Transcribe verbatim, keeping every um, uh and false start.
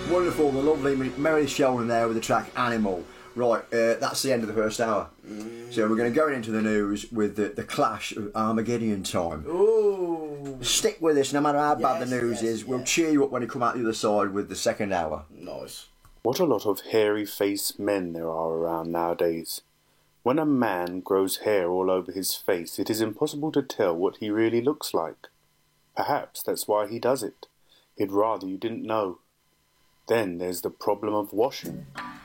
Wonderful, the lovely Mary Sheldon there with the track Animal. Right, uh, that's the end of the first hour. Mm. So we're going to go into the news with the, the clash of Armageddon time. Ooh. Stick with us, no matter how yes, bad the news yes, is. yes. We'll cheer you up when you come out the other side with the second hour. Nice. What a lot of hairy-faced men there are around nowadays. When a man grows hair all over his face, it is impossible to tell what he really looks like. Perhaps that's why he does it. He'd rather you didn't know. Then there's the problem of washing.